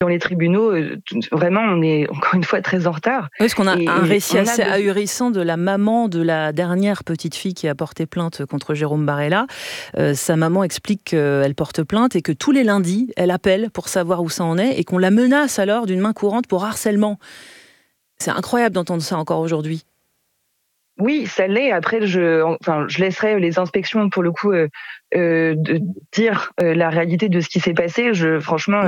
dans les tribunaux, vraiment, on est encore une fois très en retard. Oui, parce qu'on a un récit on assez ahurissant de la maman de la dernière petite fille qui a porté plainte contre Jérôme Barella. Sa maman explique qu'elle porte plainte et que tous les lundis, elle appelle pour savoir où ça en est et qu'on la menace alors d'une main courante pour harcèlement. C'est incroyable d'entendre ça encore aujourd'hui. Oui, ça l'est. Après, je laisserai les inspections, pour le coup, de dire la réalité de ce qui s'est passé. Franchement,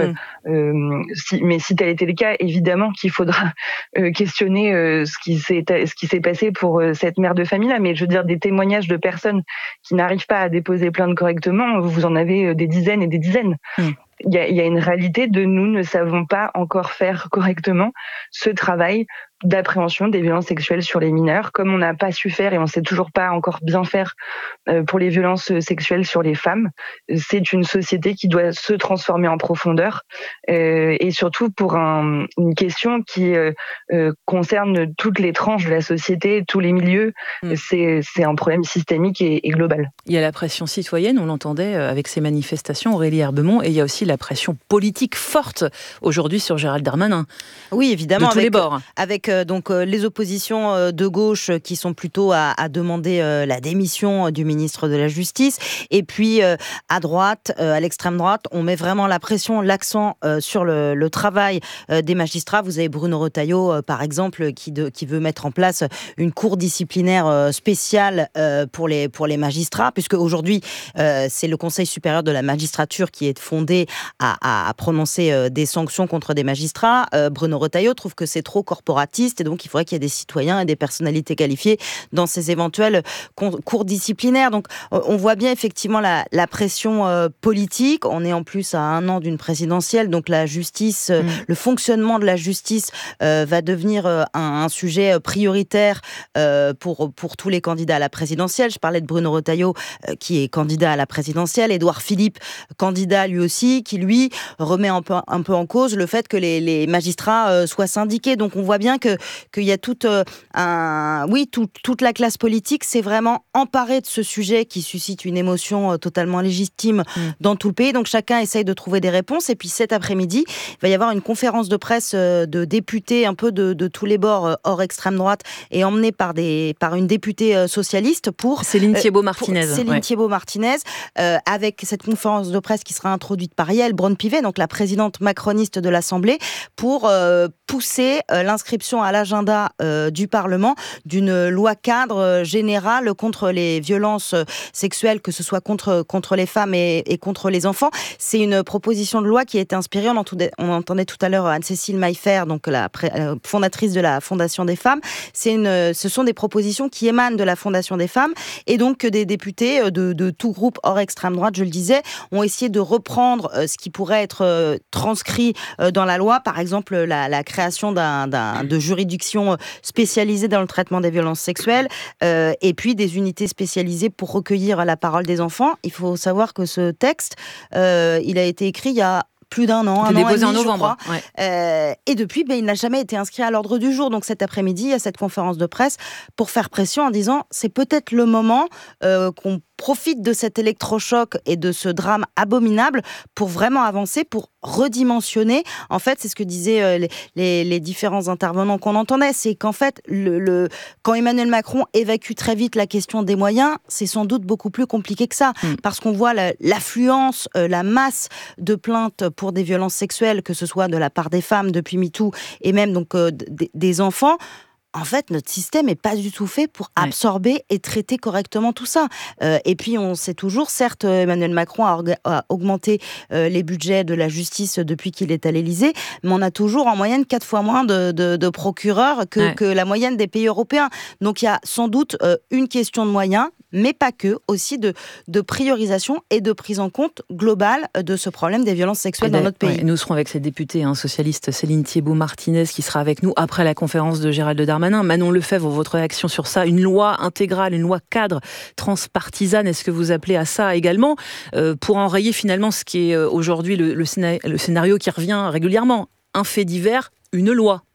si tel était le cas, évidemment qu'il faudra questionner ce qui s'est passé pour cette mère de famille-là. Mais je veux dire, des témoignages de personnes qui n'arrivent pas à déposer plainte correctement, vous en avez des dizaines et des dizaines. Il y a une réalité de nous ne savons pas encore faire correctement ce travail d'appréhension des violences sexuelles sur les mineurs, comme on n'a pas su faire et on ne sait toujours pas encore bien faire pour les violences sexuelles sur les femmes. C'est une société qui doit se transformer en profondeur et surtout pour une question qui concerne toutes les tranches de la société, tous les milieux. C'est un problème systémique et global. Il y a la pression citoyenne, on l'entendait avec ces manifestations, Aurélie Herbemont, et il y a aussi la pression politique forte aujourd'hui sur Gérald Darmanin. Oui, évidemment, de tous les bords. Avec les oppositions de gauche qui sont plutôt à demander la démission du ministre de la Justice. Et puis, à droite, à l'extrême droite, on met vraiment la pression, l'accent sur le travail des magistrats. Vous avez Bruno Retailleau, par exemple, qui veut mettre en place une cour disciplinaire spéciale pour les magistrats, puisque aujourd'hui, c'est le Conseil supérieur de la magistrature qui est fondé à prononcer des sanctions contre des magistrats. Bruno Retailleau trouve que c'est trop corporatiste et donc il faudrait qu'il y ait des citoyens et des personnalités qualifiées dans ces éventuels cours disciplinaires. Donc on voit bien effectivement la pression politique. On est en plus à 1 an d'une présidentielle, donc la justice, le fonctionnement de la justice va devenir un sujet prioritaire pour tous les candidats à la présidentielle. Je parlais de Bruno Retailleau qui est candidat à la présidentielle, Édouard Philippe, candidat lui aussi, qui lui remet un peu en cause le fait que les magistrats soient syndiqués. Donc on voit bien qu'il y a toute la classe politique s'est vraiment emparée de ce sujet qui suscite une émotion totalement légitime dans tout le pays. Donc chacun essaye de trouver des réponses. Et puis cet après-midi, il va y avoir une conférence de presse de députés un peu de tous les bords hors extrême droite et emmenée par une députée socialiste pour Céline Thiébaut-Martinez. Thiébaut-Martinez, avec cette conférence de presse qui sera introduite par Yaël Braun-Pivet, donc la présidente macroniste de l'Assemblée, pour pousser l'inscription à l'agenda du Parlement d'une loi cadre générale contre les violences sexuelles, que ce soit contre les femmes et contre les enfants. C'est une proposition de loi qui a été inspirée, on entendait tout à l'heure Anne-Cécile Maillefer, donc la fondatrice de la Fondation des femmes. Ce sont des propositions qui émanent de la Fondation des femmes et donc que des députés de tout groupe hors extrême droite, je le disais, ont essayé de reprendre ce qui pourrait être transcrit dans la loi, par exemple la création de juridictions spécialisées dans le traitement des violences sexuelles et puis des unités spécialisées pour recueillir la parole des enfants. Il faut savoir que ce texte, il a été écrit il y a plus d'1 an, déposé en novembre. Et depuis, il n'a jamais été inscrit à l'ordre du jour. Donc cet après-midi, il y a cette conférence de presse pour faire pression en disant c'est peut-être le moment qu'on profite de cet électrochoc et de ce drame abominable pour vraiment avancer, pour redimensionner. En fait, c'est ce que disaient les différents intervenants qu'on entendait, c'est qu'en fait, quand Emmanuel Macron évacue très vite la question des moyens, c'est sans doute beaucoup plus compliqué que ça, parce qu'on voit l'affluence, la masse de plaintes pour des violences sexuelles, que ce soit de la part des femmes depuis MeToo et même donc des enfants. En fait, notre système n'est pas du tout fait pour absorber et traiter correctement tout ça. Et puis, on sait toujours, certes, Emmanuel Macron a augmenté les budgets de la justice depuis qu'il est à l'Élysée, mais on a toujours en moyenne 4 fois moins de procureurs que la moyenne des pays européens. Donc, il y a sans doute une question de moyens, mais pas que, aussi de priorisation et de prise en compte globale de ce problème des violences sexuelles dans notre pays. Nous serons avec cette députée socialiste Céline Thiébaut-Martinez qui sera avec nous après la conférence de Gérald Darmanin. Manon Lefebvre, votre réaction sur ça, une loi intégrale, une loi cadre transpartisane, est-ce que vous appelez à ça également pour enrayer finalement ce qui est aujourd'hui le scénario qui revient régulièrement, un fait divers, une loi?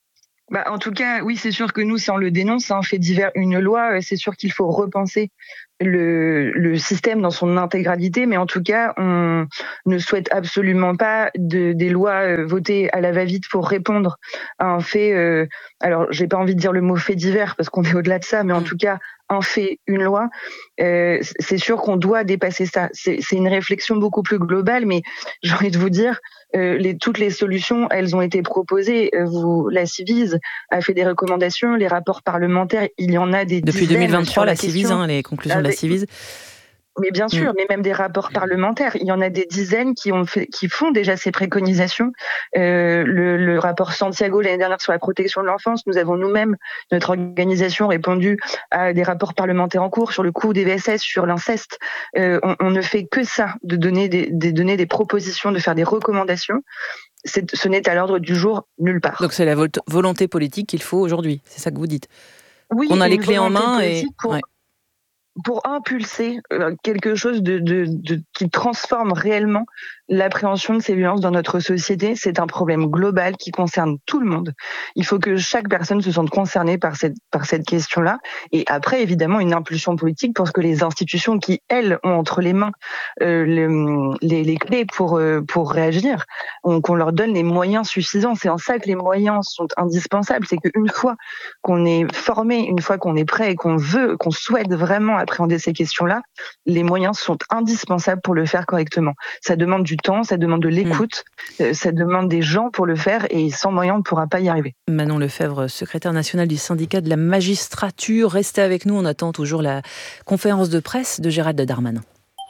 En tout cas, oui, c'est sûr que nous, si on le dénonce, un fait divers, une loi, c'est sûr qu'il faut repenser le système dans son intégralité, mais en tout cas, on ne souhaite absolument pas des lois votées à la va-vite pour répondre à un fait. Alors, j'ai pas envie de dire le mot fait divers parce qu'on est au-delà de ça, mais en tout cas, un fait, une loi. C'est sûr qu'on doit dépasser ça. C'est une réflexion beaucoup plus globale, mais j'ai envie de vous dire, toutes les solutions, elles ont été proposées. La Civise a fait des recommandations, les rapports parlementaires, il y en a des depuis dizaines 2023, la Civise, question. les conclusions de la Civise. Mais bien sûr, mais même des rapports parlementaires, il y en a des dizaines qui font déjà ces préconisations. Le rapport Santiago l'année dernière sur la protection de l'enfance, nous avons nous-mêmes, notre organisation, répondu à des rapports parlementaires en cours sur le coût des VSS, sur l'inceste. On ne fait que ça, de donner des propositions, de faire des recommandations. Ce n'est à l'ordre du jour nulle part. Donc c'est la volonté politique qu'il faut aujourd'hui, c'est ça que vous dites. Oui, on a les clés en main pour impulser quelque chose qui transforme réellement l'appréhension de ces violences dans notre société. C'est un problème global qui concerne tout le monde. Il faut que chaque personne se sente concernée par cette question-là. Et après, évidemment, une impulsion politique pour que les institutions qui, elles, ont entre les mains les clés pour réagir, qu'on leur donne les moyens suffisants. C'est en ça que les moyens sont indispensables. C'est qu'une fois qu'on est formé, une fois qu'on est prêt et qu'on souhaite vraiment appréhender ces questions-là, les moyens sont indispensables pour le faire correctement. Ça demande du temps, ça demande de l'écoute, ça demande des gens pour le faire, et sans moyens, on ne pourra pas y arriver. Manon Lefebvre, secrétaire nationale du syndicat de la magistrature. Restez avec nous, on attend toujours la conférence de presse de Gérald Darmanin.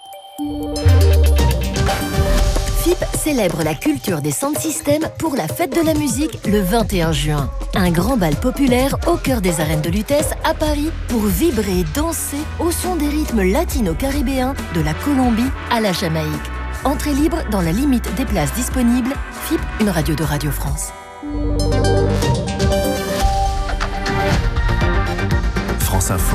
FIP célèbre la culture des sound systems pour la fête de la musique le 21 juin. Un grand bal populaire au cœur des arènes de Lutèce à Paris pour vibrer et danser au son des rythmes latino-caribéens de la Colombie à la Jamaïque. Entrée libre dans la limite des places disponibles. FIP, une radio de Radio France. France Info.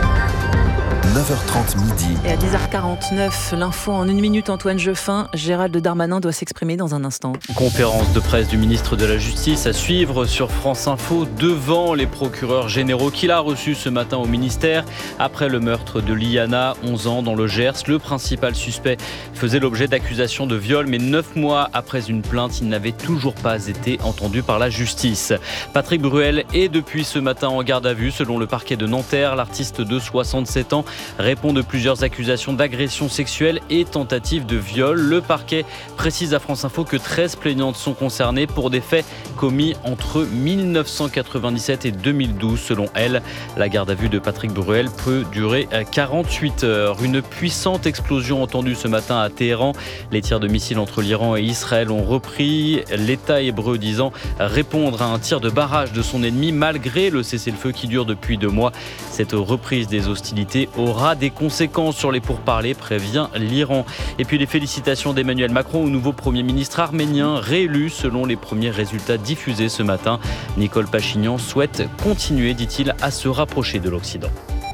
9h30 midi. Et à 10h49, l'info en 1 minute, Antoine Jeufin. Gérald Darmanin doit s'exprimer dans un instant. Conférence de presse du ministre de la Justice à suivre sur France Info devant les procureurs généraux qu'il a reçus ce matin au ministère. Après le meurtre de Liana, 11 ans, dans le Gers, le principal suspect faisait l'objet d'accusations de viol, mais 9 mois après une plainte, il n'avait toujours pas été entendu par la justice. Patrick Bruel est depuis ce matin en garde à vue. Selon le parquet de Nanterre, l'artiste de 67 ans répond de plusieurs accusations d'agression sexuelle et tentative de viol. Le parquet précise à France Info que 13 plaignantes sont concernées pour des faits commis entre 1997 et 2012. Selon elle, la garde à vue de Patrick Bruel peut durer 48 heures. Une puissante explosion entendue ce matin à Téhéran. Les tirs de missiles entre l'Iran et Israël ont repris. L'État hébreu disant répondre à un tir de barrage de son ennemi malgré le cessez-le-feu qui dure depuis 2 mois. Cette reprise des hostilités aura des conséquences sur les pourparlers, prévient l'Iran. Et puis les félicitations d'Emmanuel Macron au nouveau Premier ministre arménien réélu selon les premiers résultats diffusés ce matin. Nicole Pachinian souhaite continuer, dit-il, à se rapprocher de l'Occident.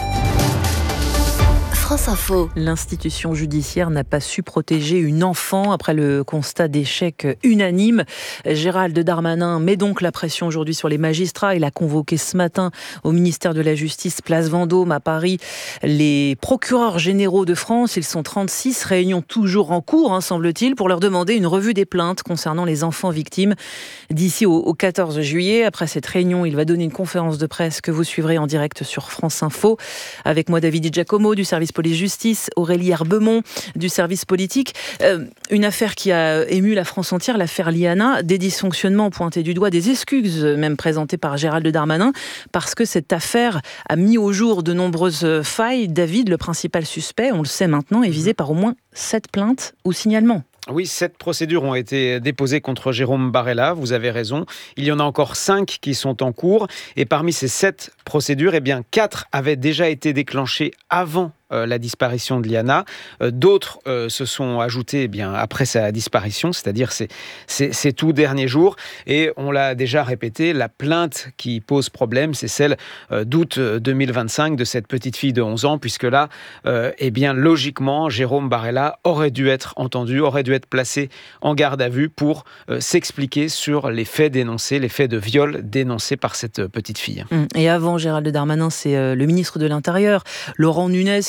France Info. L'institution judiciaire n'a pas su protéger une enfant après le constat d'échec unanime. Gérald Darmanin met donc la pression aujourd'hui sur les magistrats. Il a convoqué ce matin au ministère de la Justice, place Vendôme à Paris, les procureurs généraux de France. Ils sont 36, réunions toujours en cours, semble-t-il, pour leur demander une revue des plaintes concernant les enfants victimes d'ici au 14 juillet. Après cette réunion, il va donner une conférence de presse que vous suivrez en direct sur France Info. Avec moi, David Di Giacomo du service police-justice, Aurélie Herbemont du service politique. Une affaire qui a ému la France entière, l'affaire Liana, des dysfonctionnements pointés du doigt, des excuses même présentées par Gérald Darmanin, parce que cette affaire a mis au jour de nombreuses failles. David, le principal suspect, on le sait maintenant, est visé par au moins 7 plaintes ou signalements. Oui, 7 procédures ont été déposées contre Jérôme Barella, vous avez raison. Il y en a encore 5 qui sont en cours. Et parmi ces 7 procédures, 4 avaient déjà été déclenchées avant la disparition de Liana. D'autres se sont ajoutés après sa disparition, c'est-à-dire ces tout derniers jours. Et on l'a déjà répété, la plainte qui pose problème, c'est celle d'août 2025 de cette petite fille de 11 ans, puisque là, logiquement, Jérôme Barella aurait dû être entendu, aurait dû être placé en garde à vue pour s'expliquer sur les faits dénoncés, les faits de viol dénoncés par cette petite fille. Et avant Gérald Darmanin, c'est le ministre de l'Intérieur, Laurent Nunez,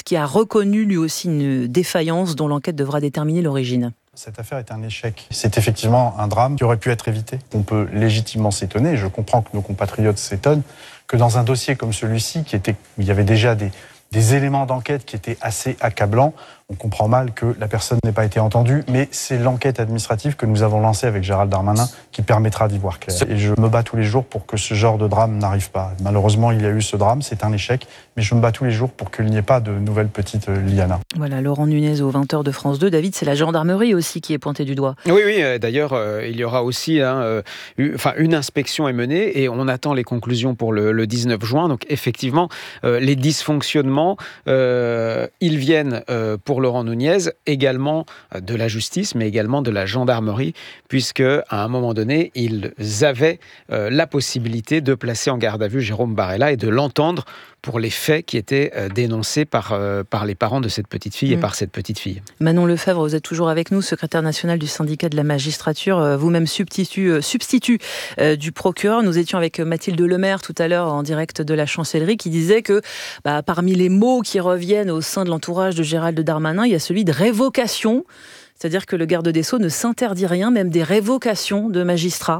qui a reconnu lui aussi une défaillance dont l'enquête devra déterminer l'origine. Cette affaire est un échec. C'est effectivement un drame qui aurait pu être évité. On peut légitimement s'étonner, et je comprends que nos compatriotes s'étonnent, que dans un dossier comme celui-ci, où il y avait déjà des éléments d'enquête qui étaient assez accablants, on comprend mal que la personne n'ait pas été entendue, mais c'est l'enquête administrative que nous avons lancée avec Gérald Darmanin qui permettra d'y voir clair. Et je me bats tous les jours pour que ce genre de drame n'arrive pas. Malheureusement, il y a eu ce drame, c'est un échec, mais je me bats tous les jours pour qu'il n'y ait pas de nouvelle petite Liana. Voilà, Laurent Nunez aux 20h de France 2. David, c'est la gendarmerie aussi qui est pointée du doigt. Oui, d'ailleurs, il y aura aussi une inspection est menée et on attend les conclusions pour le 19 juin. Donc effectivement, les dysfonctionnements, ils viennent pour Laurent Nunez, également de la justice, mais également de la gendarmerie, puisque à un moment donné, ils avaient la possibilité de placer en garde à vue Jérôme Barella et de l'entendre pour les faits qui étaient dénoncés par les parents de cette petite fille et par cette petite fille. Manon Lefebvre, vous êtes toujours avec nous, secrétaire national du syndicat de la magistrature, vous-même substitut du procureur. Nous étions avec Mathilde Lemaire tout à l'heure en direct de la chancellerie qui disait que parmi les mots qui reviennent au sein de l'entourage de Gérald Darmanin, il y a celui de révocation, c'est-à-dire que le garde des Sceaux ne s'interdit rien, même des révocations de magistrats.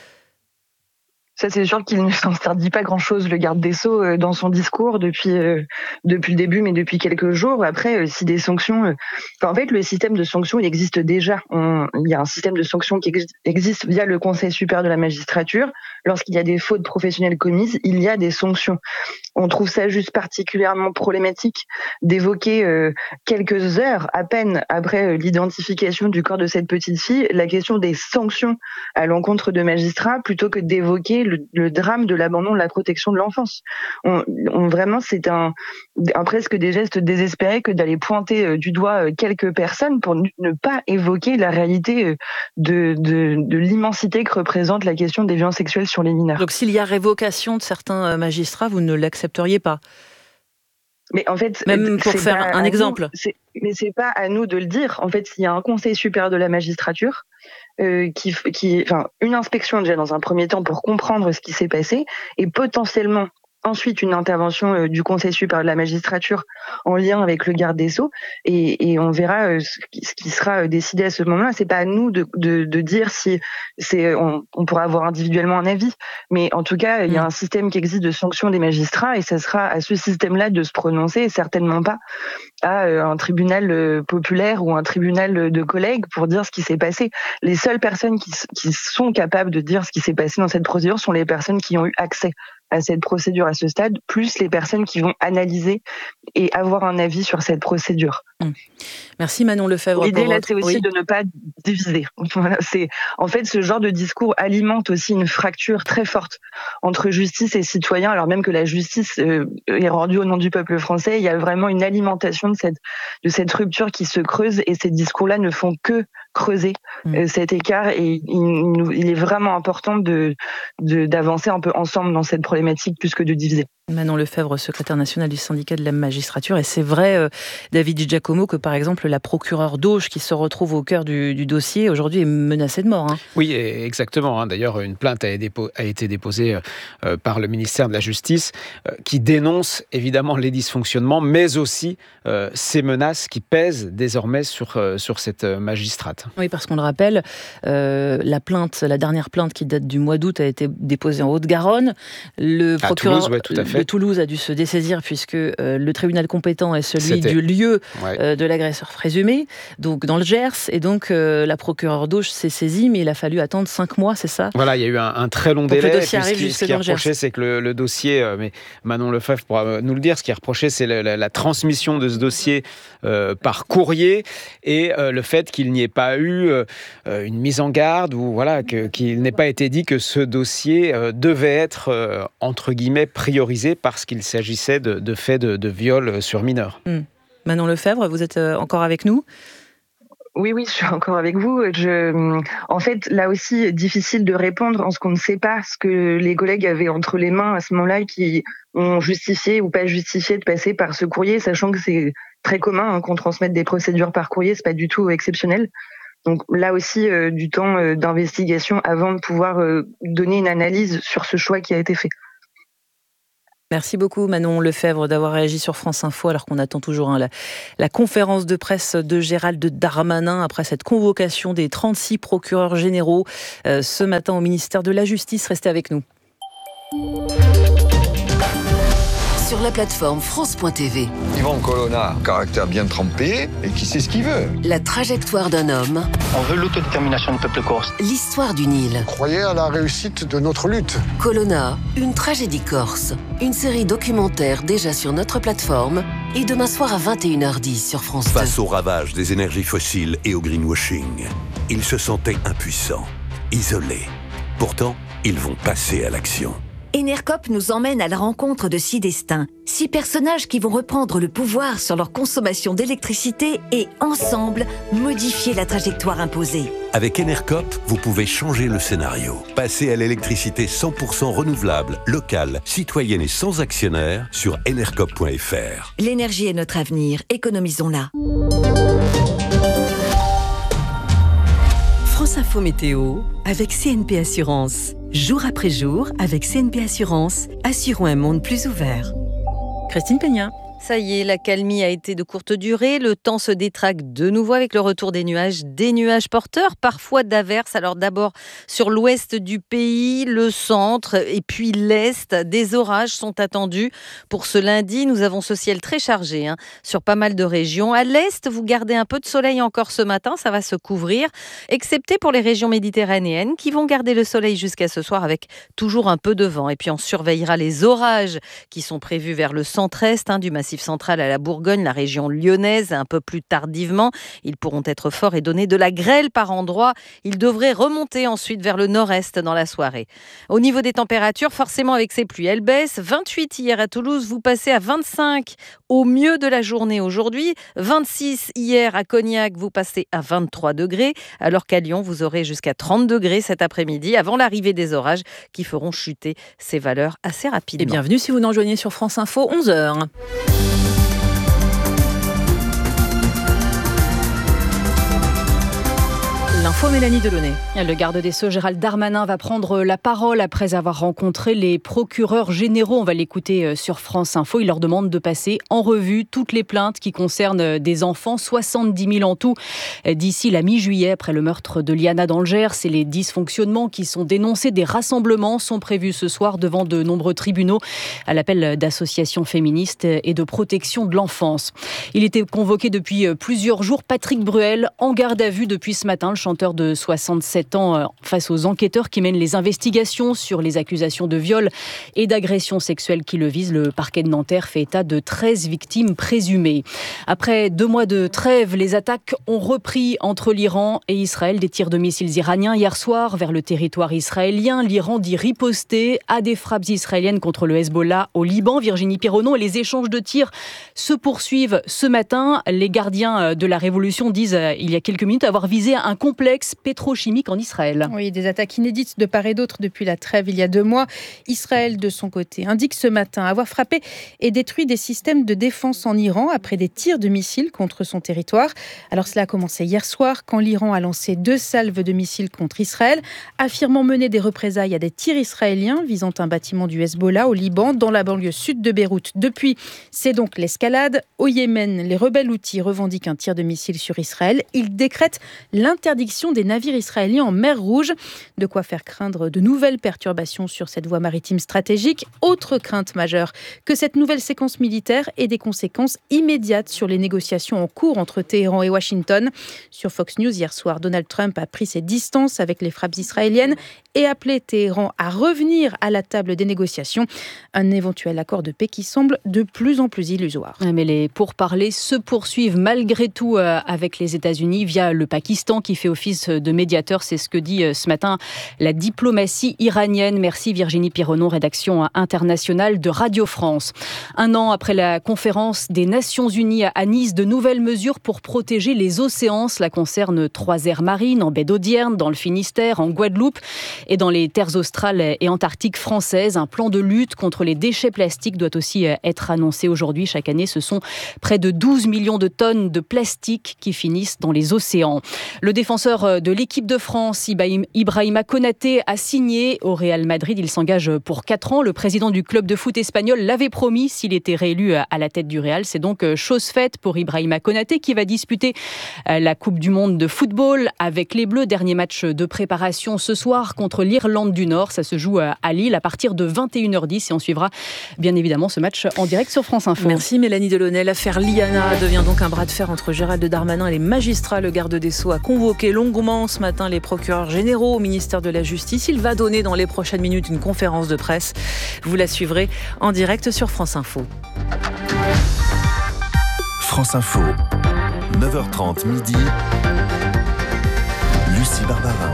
Ça, c'est sûr qu'il ne s'interdit pas grand-chose, le garde des Sceaux, dans son discours depuis le début, mais depuis quelques jours. Après, si des sanctions... en fait, le système de sanctions, il existe déjà. Il y a un système de sanctions qui existe via le Conseil supérieur de la magistrature. Lorsqu'il y a des fautes professionnelles commises, il y a des sanctions. On trouve ça juste particulièrement problématique d'évoquer quelques heures à peine après l'identification du corps de cette petite fille, la question des sanctions à l'encontre de magistrats, plutôt que d'évoquer le drame de l'abandon de la protection de l'enfance. Vraiment, c'est un presque des gestes désespérés que d'aller pointer du doigt quelques personnes pour ne pas évoquer la réalité de l'immensité que représente la question des violences sexuelles sur les mineurs. Donc s'il y a révocation de certains magistrats, vous ne l'accepteriez pas ? Mais en fait, même pour faire un exemple. Mais c'est pas à nous de le dire. En fait, il y a un Conseil supérieur de la magistrature une inspection déjà dans un premier temps pour comprendre ce qui s'est passé et potentiellement ensuite une intervention du Conseil supérieur de la magistrature en lien avec le garde des Sceaux et on verra ce qui sera décidé à ce moment-là. C'est pas à nous de dire si on pourra avoir individuellement un avis, mais en tout cas il y a un système qui existe de sanction des magistrats et ça sera à ce système-là de se prononcer et certainement pas à un tribunal populaire ou un tribunal de collègues pour dire ce qui s'est passé. Les seules personnes qui sont capables de dire ce qui s'est passé dans cette procédure sont les personnes qui ont eu accès à cette procédure à ce stade, plus les personnes qui vont analyser et avoir un avis sur cette procédure. Merci Manon Lefebvre. L'idée là, c'est aussi de ne pas diviser. Voilà, en fait, ce genre de discours alimente aussi une fracture très forte entre justice et citoyens, alors même que la justice est rendue au nom du peuple français. Il y a vraiment une alimentation de cette rupture qui se creuse et ces discours-là ne font que creuser cet écart et il est vraiment important d'avancer un peu ensemble dans cette problématique plus que de diviser. Manon Lefebvre, secrétaire nationale du syndicat de la magistrature. Et c'est vrai, David Di Giacomo, que par exemple la procureure d'Auch qui se retrouve au cœur du dossier aujourd'hui est menacée de mort. Oui, exactement. D'ailleurs, une plainte a été déposée par le ministère de la Justice qui dénonce évidemment les dysfonctionnements, mais aussi ces menaces qui pèsent désormais sur cette magistrate. Oui, parce qu'on le rappelle, la dernière plainte qui date du mois d'août a été déposée en Haute-Garonne. Le procureur Toulouse, ouais, tout à fait. de Toulouse a dû se dessaisir puisque le tribunal compétent est celui du lieu de l'agresseur présumé, donc dans le Gers, et donc la procureure d'Auch s'est saisie, mais il a fallu attendre 5 mois, c'est ça ? Voilà, il y a eu un très long délai. Le dossier arrive ce qui est reproché, c'est que le dossier, mais Manon Lefebvre pourra nous le dire, ce qui est reproché, c'est la transmission de ce dossier par courrier et le fait qu'il n'y ait pas eu une mise en garde ou voilà, qu'il n'ait pas été dit que ce dossier devait être entre guillemets priorisé parce qu'il s'agissait de faits de viol sur mineurs. Manon Lefebvre, vous êtes encore avec nous ? Oui, je suis encore avec vous. En fait, là aussi, difficile de répondre en ce qu'on ne sait pas ce que les collègues avaient entre les mains à ce moment-là qui ont justifié ou pas justifié de passer par ce courrier, sachant que c'est très commun qu'on transmette des procédures par courrier, c'est pas du tout exceptionnel. Donc là aussi, du temps d'investigation avant de pouvoir donner une analyse sur ce choix qui a été fait. Merci beaucoup Manon Lefebvre d'avoir réagi sur France Info alors qu'on attend toujours la conférence de presse de Gérald Darmanin après cette convocation des 36 procureurs généraux ce matin au ministère de la Justice. Restez avec nous. Sur la plateforme France.tv. Yvan Colonna, caractère bien trempé et qui sait ce qu'il veut. La trajectoire d'un homme. On veut l'autodétermination du peuple corse. L'histoire du Nil. Croyez à la réussite de notre lutte. Colonna, une tragédie corse. Une série documentaire déjà sur notre plateforme et demain soir à 21h10 sur France 2. Face au ravage des énergies fossiles et au greenwashing, ils se sentaient impuissants, isolés. Pourtant, ils vont passer à l'action. Enercop nous emmène à la rencontre de 6 destins. 6 personnages qui vont reprendre le pouvoir sur leur consommation d'électricité et, ensemble, modifier la trajectoire imposée. Avec Enercop, vous pouvez changer le scénario. Passer à l'électricité 100% renouvelable, locale, citoyenne et sans actionnaire sur enercop.fr. L'énergie est notre avenir, économisons-la. France Info Météo avec CNP Assurance. Jour après jour, avec CNP Assurance, assurons un monde plus ouvert. Christine Peña. Ça y est, l'accalmie a été de courte durée. Le temps se détraque de nouveau avec le retour des nuages porteurs, parfois d'averses. Alors d'abord sur l'ouest du pays, le centre et puis l'est. Des orages sont attendus. Pour ce lundi, nous avons ce ciel très chargé sur pas mal de régions. À l'est, vous gardez un peu de soleil encore ce matin, ça va se couvrir, excepté pour les régions méditerranéennes qui vont garder le soleil jusqu'à ce soir avec toujours un peu de vent. Et puis on surveillera les orages qui sont prévus vers le centre-est du massif central à la Bourgogne, la région lyonnaise, un peu plus tardivement. Ils pourront être forts et donner de la grêle par endroits. Ils devraient remonter ensuite vers le nord-est dans la soirée. Au niveau des températures, forcément avec ces pluies, elles baissent. 28 hier à Toulouse, vous passez à 25 au mieux de la journée aujourd'hui. 26 hier à Cognac, vous passez à 23 degrés, alors qu'à Lyon, vous aurez jusqu'à 30 degrés cet après-midi, avant l'arrivée des orages qui feront chuter ces valeurs assez rapidement. Et bienvenue si vous nous rejoignez sur France Info, 11h. L'info Mélanie Delaunay. Le garde des Sceaux Gérald Darmanin va prendre la parole après avoir rencontré les procureurs généraux. On va l'écouter sur France Info. Il leur demande de passer en revue toutes les plaintes qui concernent des enfants, 70 000 en tout, d'ici la mi-juillet après le meurtre de Liana dans le Gers. Et les dysfonctionnements qui sont dénoncés, des rassemblements sont prévus ce soir devant de nombreux tribunaux à l'appel d'associations féministes et de protection de l'enfance. Il était convoqué depuis plusieurs jours. Patrick Bruel, en garde à vue depuis ce matin, le chanteur de 67 ans face aux enquêteurs qui mènent les investigations sur les accusations de viol et d'agression sexuelle qui le visent. Le parquet de Nanterre fait état de 13 victimes présumées. Après 2 mois de trêve, les attaques ont repris entre l'Iran et Israël. Des tirs de missiles iraniens hier soir vers le territoire israélien. L'Iran dit riposter à des frappes israéliennes contre le Hezbollah au Liban. Virginie Pironneau, et les échanges de tirs se poursuivent ce matin. Les gardiens de la révolution disent il y a quelques minutes avoir visé un complexe pétrochimique en Israël. Oui, des attaques inédites de part et d'autre depuis la trêve il y a 2 mois. Israël, de son côté, indique ce matin avoir frappé et détruit des systèmes de défense en Iran après des tirs de missiles contre son territoire. Alors cela a commencé hier soir quand l'Iran a lancé 2 salves de missiles contre Israël, affirmant mener des représailles à des tirs israéliens visant un bâtiment du Hezbollah au Liban, dans la banlieue sud de Beyrouth. Depuis, c'est donc l'escalade. Au Yémen, les rebelles houthis revendiquent un tir de missile sur Israël. Ils décrètent l'interdiction des navires israéliens en mer Rouge. De quoi faire craindre de nouvelles perturbations sur cette voie maritime stratégique. Autre crainte majeure, que cette nouvelle séquence militaire ait des conséquences immédiates sur les négociations en cours entre Téhéran et Washington. Sur Fox News, hier soir, Donald Trump a pris ses distances avec les frappes israéliennes et appelé Téhéran à revenir à la table des négociations. Un éventuel accord de paix qui semble de plus en plus illusoire. Mais les pourparlers se poursuivent malgré tout avec les États-Unis via le Pakistan qui fait office de médiateur. C'est ce que dit ce matin la diplomatie iranienne. Merci Virginie Pironneau, rédaction internationale de Radio France. 1 an après la conférence des Nations Unies à Nice, de nouvelles mesures pour protéger les océans. Cela concerne 3 aires marines en baie d'Audierne, dans le Finistère, en Guadeloupe et dans les terres australes et antarctiques françaises. Un plan de lutte contre les déchets plastiques doit aussi être annoncé aujourd'hui. Chaque année, ce sont près de 12 millions de tonnes de plastique qui finissent dans les océans. Le défenseur joueur de l'équipe de France, Ibrahima Konaté, a signé au Real Madrid. Il s'engage pour 4 ans. Le président du club de foot espagnol l'avait promis s'il était réélu à la tête du Real. C'est donc chose faite pour Ibrahima Konaté qui va disputer la Coupe du Monde de football avec les Bleus. Dernier match de préparation ce soir contre l'Irlande du Nord. Ça se joue à Lille à partir de 21h10 et on suivra bien évidemment ce match en direct sur France Info. Merci Mélanie Delaunay. L'affaire Liana devient donc un bras de fer entre Gérald Darmanin et les magistrats. Le garde des Sceaux a convoqué longuement ce matin les procureurs généraux au ministère de la Justice. Il va donner dans les prochaines minutes une conférence de presse. Vous la suivrez en direct sur France Info. France Info, 9h30 midi. Lucie Barbarin.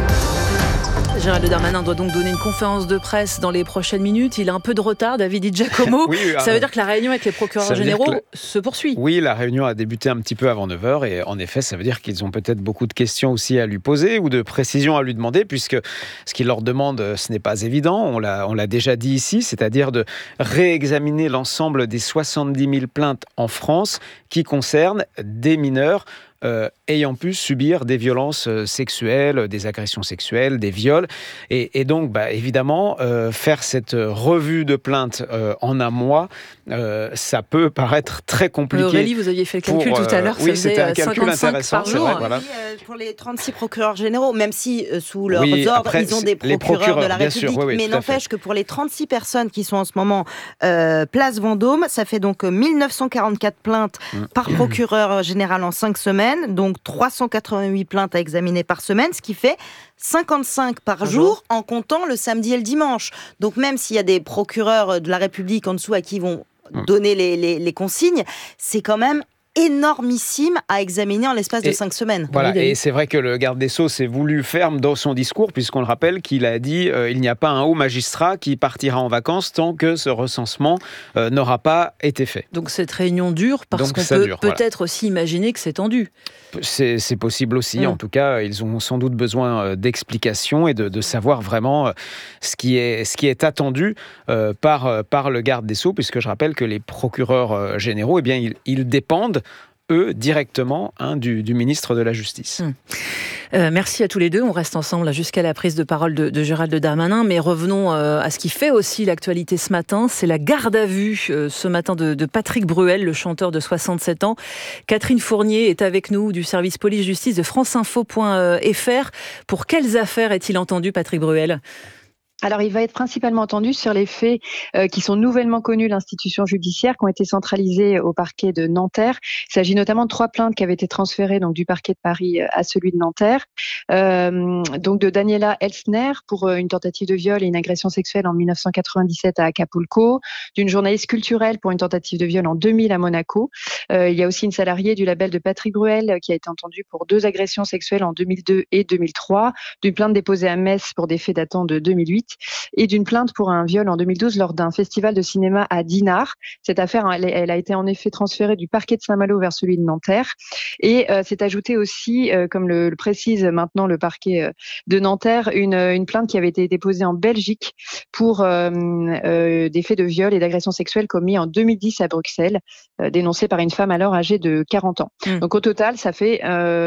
Gérald Darmanin doit donc donner une conférence de presse dans les prochaines minutes. Il a un peu de retard, David Di Giacomo. Oui, ça veut dire que la réunion avec les procureurs généraux se poursuit. Oui, la réunion a débuté un petit peu avant 9h et en effet, ça veut dire qu'ils ont peut-être beaucoup de questions aussi à lui poser ou de précisions à lui demander puisque ce qu'il leur demande, ce n'est pas évident. On l'a déjà dit ici, c'est-à-dire de réexaminer l'ensemble des 70 000 plaintes en France qui concernent des mineurs ayant pu subir des violences sexuelles, des agressions sexuelles, des viols. Et donc, évidemment, faire cette revue de plaintes en un mois, ça peut paraître très compliqué. Aurélie, vous aviez fait le calcul tout à l'heure, oui, c'était un calcul intéressant. Par jour. Voilà. Pour les 36 procureurs généraux, même si sous leurs ordres, après, ils ont des procureurs de la République, sûr, mais n'empêche que pour les 36 personnes qui sont en ce moment place Vendôme, ça fait donc 1944 plaintes par procureur général en 5 semaines, donc 388 plaintes à examiner par semaine, ce qui fait 55 par jour en comptant le samedi et le dimanche. Donc même s'il y a des procureurs de la République en dessous à qui ils vont donner les consignes, c'est quand même énormissime à examiner en l'espace de 5 semaines. Voilà, et c'est vrai que le garde des Sceaux s'est voulu ferme dans son discours, puisqu'on le rappelle qu'il a dit il n'y a pas un haut magistrat qui partira en vacances tant que ce recensement n'aura pas été fait. Donc cette réunion dure parce qu'on peut peut-être aussi imaginer que c'est tendu. C'est possible aussi. En tout cas, ils ont sans doute besoin d'explications et de savoir vraiment ce qui est attendu par le garde des Sceaux, puisque je rappelle que les procureurs généraux, ils dépendent eux, directement du ministre de la Justice. Merci à tous les deux. On reste ensemble jusqu'à la prise de parole de Gérald Darmanin. Mais revenons à ce qui fait aussi l'actualité ce matin. C'est la garde à vue ce matin de Patrick Bruel, le chanteur de 67 ans. Catherine Fournier est avec nous du service police-justice de franceinfo.fr. Pour quelles affaires est-il entendu, Patrick Bruel ? Alors, il va être principalement entendu sur les faits qui sont nouvellement connus de l'institution judiciaire, qui ont été centralisés au parquet de Nanterre. Il s'agit notamment de 3 plaintes qui avaient été transférées donc du parquet de Paris à celui de Nanterre. Donc de Daniela Elsner pour une tentative de viol et une agression sexuelle en 1997 à Acapulco, d'une journaliste culturelle pour une tentative de viol en 2000 à Monaco. Il y a aussi une salariée du label de Patrick Bruel qui a été entendue pour 2 agressions sexuelles en 2002 et 2003, d'une plainte déposée à Metz pour des faits datant de 2008. Et d'une plainte pour un viol en 2012 lors d'un festival de cinéma à Dinard. Cette affaire, elle a été en effet transférée du parquet de Saint-Malo vers celui de Nanterre. Et s'est ajoutée aussi, comme le précise maintenant le parquet de Nanterre, une plainte qui avait été déposée en Belgique pour des faits de viol et d'agression sexuelle commis en 2010 à Bruxelles, dénoncés par une femme alors âgée de 40 ans. Donc au total, ça fait,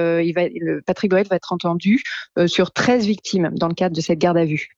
Patrick Bruel va être entendu sur 13 victimes dans le cadre de cette garde à vue.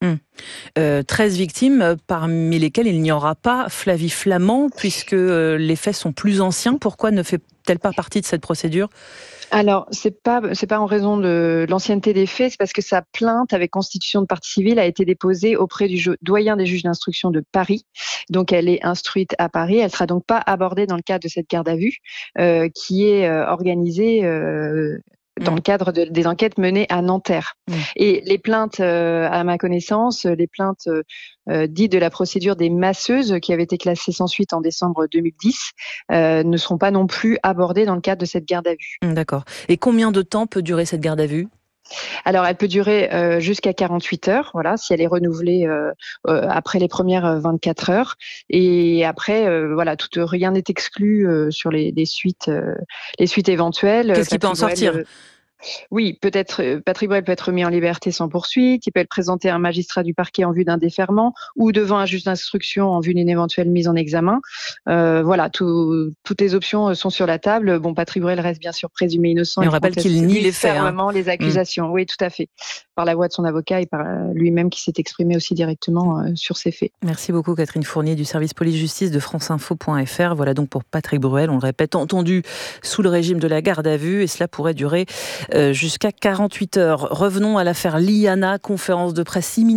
13 victimes, parmi lesquelles il n'y aura pas Flavie Flament, puisque les faits sont plus anciens. Pourquoi ne fait-elle pas partie de cette procédure ? Alors, c'est pas en raison de l'ancienneté des faits, c'est parce que sa plainte avec constitution de partie civile a été déposée auprès du doyen des juges d'instruction de Paris. Donc, elle est instruite à Paris. Elle sera donc pas abordée dans le cadre de cette garde à vue, qui est organisée dans le cadre des enquêtes menées à Nanterre. Et les plaintes, à ma connaissance, les plaintes dites de la procédure des masseuses, qui avaient été classées sans suite en décembre 2010, ne seront pas non plus abordées dans le cadre de cette garde à vue. D'accord. Et combien de temps peut durer cette garde à vue ? Alors, elle peut durer jusqu'à 48 heures, voilà, si elle est renouvelée après les premières 24 heures. Et après, voilà, rien n'est exclu sur les suites éventuelles. Qu'est-ce qui peut en sortir ? Oui, peut-être Patrick Bruel peut être mis en liberté sans poursuite, il peut être présenté à un magistrat du parquet en vue d'un déferment ou devant un juge d'instruction en vue d'une éventuelle mise en examen. Voilà, toutes les options sont sur la table. Bon, Patrick Bruel reste bien sûr présumé innocent. Et on rappelle qu'il nie les faits. Fermement les accusations. Oui, tout à fait. Par la voix de son avocat et par lui-même qui s'est exprimé aussi directement sur ces faits. Merci beaucoup Catherine Fournier du service police-justice de franceinfo.fr. Voilà donc pour Patrick Bruel, on le répète, entendu sous le régime de la garde à vue et cela pourrait durer jusqu'à 48 heures. Revenons à l'affaire Liana, conférence de presse imminente